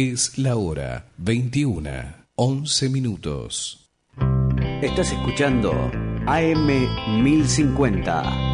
Es la hora 21:11. Estás escuchando AM 1050.